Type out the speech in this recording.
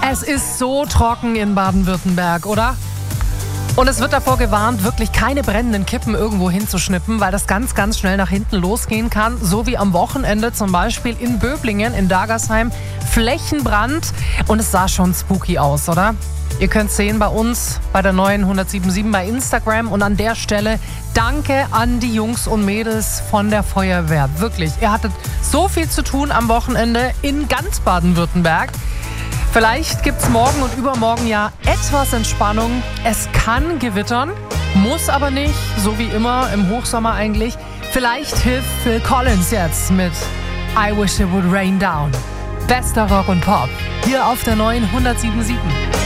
Es ist so trocken in Baden-Württemberg, oder? Und es wird davor gewarnt, wirklich keine brennenden Kippen irgendwo hinzuschnippen, weil das ganz, ganz schnell nach hinten losgehen kann. So wie am Wochenende zum Beispiel in Böblingen, in Dagersheim. Flächenbrand. Und es sah schon spooky aus, oder? Ihr könnt sehen bei uns, bei der neuen 107.7 bei Instagram. Und an der Stelle danke an die Jungs und Mädels von der Feuerwehr. Wirklich, ihr hattet so viel zu tun am Wochenende in ganz Baden-Württemberg. Vielleicht gibt es morgen und übermorgen ja etwas Entspannung. Es kann gewittern, muss aber nicht, so wie immer im Hochsommer eigentlich. Vielleicht hilft Phil Collins jetzt mit I Wish It Would Rain Down. Bester Rock und Pop hier auf der neuen 107.7.